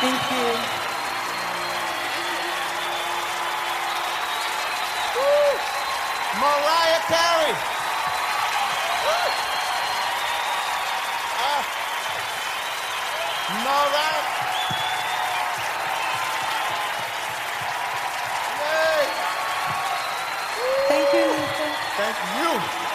Thank you. Woo! Mariah Carey. Mariah. Yay. Thank you, Lisa. Thank you.